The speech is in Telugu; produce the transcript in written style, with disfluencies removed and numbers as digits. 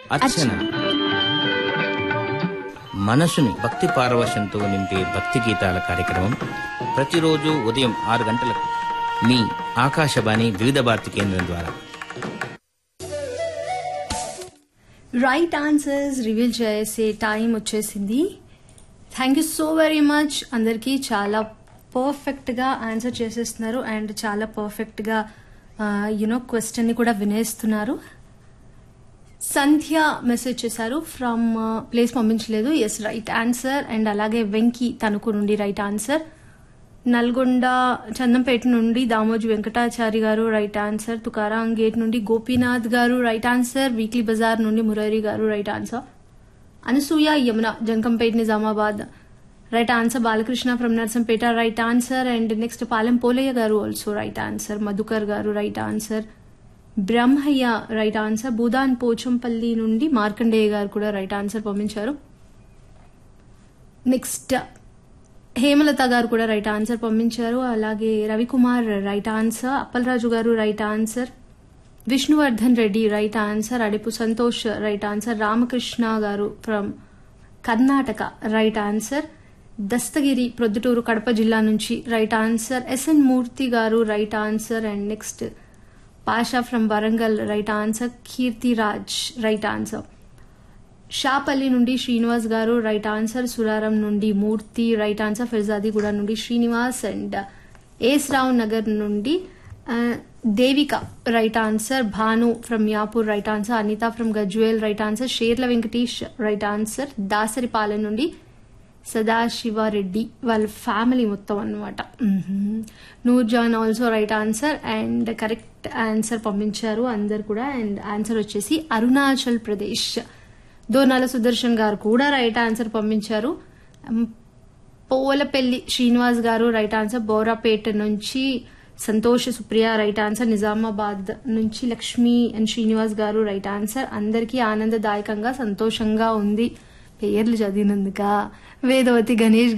అర్చన మనసుని భక్తి పారవశంతో నింపే భక్తి గీతాల కార్యక్రమం ప్రతిరోజు ఉదయం 6 గంటలకు మీ ఆకాశవాణి వివిధ భారతి కేంద్రం ద్వారా. రైట్ ఆన్సర్స్ రివీల్ చేసే టైం వచ్చేసింది. Thank you so very much. అందరికీ చాలా పర్ఫెక్ట్ గా ఆన్సర్ చేసేస్తున్నారు అండ్ చాలా పర్ఫెక్ట్ గా క్వశ్చన్ ని కూడా వినేస్తున్నారు. సంధ్య మెసేజ్ చేశారు ఫ్రమ్ ప్లేస్ పంపించలేదు. Yes right answer. అండ్ అలాగే వెంకీ తణుకు నుండి రైట్ ఆన్సర్. నల్గొండ చందంపేట నుండి దామోజీ వెంకటాచారి గారు రైట్ ఆన్సర్. తుకారాం గేట్ నుండి గోపీనాథ్ గారు రైట్ ఆన్సర్. వీక్లీ బజార్ నుండి మురారి గారు right answer. Anasuya Yamuna Jankampet Nizamabad right answer. Balakrishna from Narsampet right answer. And next Palem Polayya గారు ఆల్సో రైట్ ఆన్సర్. మధుకర్ గారు right answer. Brahmaiah right answer. Bhoodan Pochampally నుండి మార్కండేయ గారు కూడా రైట్ ఆన్సర్ పంపించారు. నెక్స్ట్ హేమలత గారు కూడా రైట్ ఆన్సర్ పంపించారు. అలాగే రవికుమార్ రైట్ ఆన్సర్. అప్పలరాజు గారు right answer. Vishnuvardhan Reddy right answer. Adipu Santosh right answer. Ramakrishna గారు from Karnataka right answer. Dastagiri Proddatur Kadapa జిల్లా నుంచి రైట్ ఆన్సర్. ఎస్ఎన్ మూర్తి గారు right answer. And next Pasha from Warangal right answer. Keerthiraj right answer. Shapalli నుండి శ్రీనివాస్ గారు రైట్ ఆన్సర్. సురారం నుండి మూర్తి రైట్ ఆన్సర్. ఫిర్జాదిగూడ నుండి శ్రీనివాస్. అండ్ ఏస్ రావు నగర్ నుండి Devika right answer. Bhanu from యాపూర్ right answer. Anitha from Gajwel right answer. షేర్ల వెంకటేష్ రైట్ ఆన్సర్. దాసరిపాలెం నుండి సదాశివారెడ్డి వాళ్ళ ఫ్యామిలీ మొత్తం అన్నమాట. Noorjan also right answer. And correct answer పంపించారు అందరు కూడా. అండ్ ఆన్సర్ వచ్చేసి అరుణాచల్ ప్రదేశ్. దోనాల సుదర్శన్ గారు కూడా రైట్ ఆన్సర్ పంపించారు. పోలపల్లి శ్రీనివాస్ గారు రైట్ ఆన్సర్. బోరాపేట నుంచి సంతోష్ సుప్రియ రైట్ ఆన్సర్. నిజామాబాద్ నుంచి లక్ష్మి అండ్ శ్రీనివాస్ గారు రైట్ ఆన్సర్. అందరికీ ఆనందదాయకంగా సంతోషంగా ఉంది పేర్లు చదివినందుక. వేదవతి గణేష్